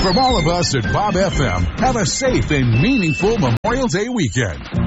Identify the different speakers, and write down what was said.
Speaker 1: From all of us at Bob FM, have a safe and meaningful Memorial Day weekend.